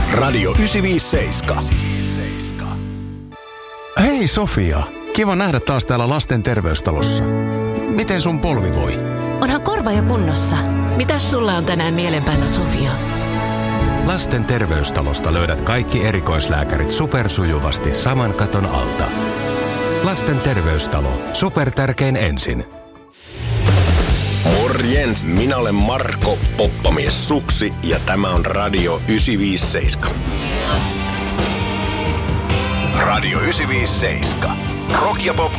Radio 957. Hei Sofia, kiva nähdä taas täällä lasten terveystalossa. Miten sun polvi voi? Onhan korva jo kunnossa. Mitäs sulla on tänään mielen päällä, Sofia? Lasten terveystalosta löydät kaikki erikoislääkärit supersujuvasti saman katon alta. Lasten terveystalo. Supertärkein ensin. Morjens, minä olen Marko, poppamies Suksi ja tämä on Radio 957. Radio 957. Rock ja pop